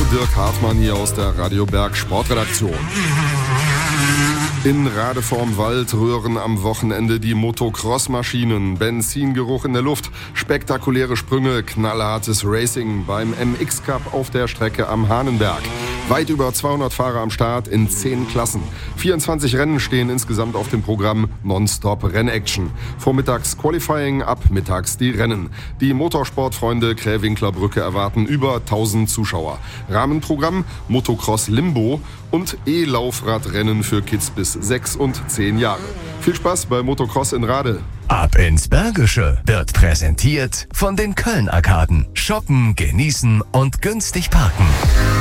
Dirk Hartmann hier aus der Radio Berg Sportredaktion. In Rade vorm Wald rühren am Wochenende die Motocross-Maschinen. Benzingeruch in der Luft, spektakuläre Sprünge, knallhartes Racing beim MX Cup auf der Strecke am Hahnenberg. Weit über 200 Fahrer am Start in 10 Klassen. 24 Rennen stehen insgesamt auf dem Programm, Nonstop Rennaction. Vormittags Qualifying, ab mittags die Rennen. Die Motorsportfreunde Krähwinkler Brücke erwarten über 1000 Zuschauer. Rahmenprogramm Motocross Limbo und E-Laufradrennen für Kids bis 6 und 10 Jahre. Viel Spaß bei Motocross in Rade. Ab ins Bergische wird präsentiert von den Köln-Arkaden. Shoppen, genießen und günstig parken.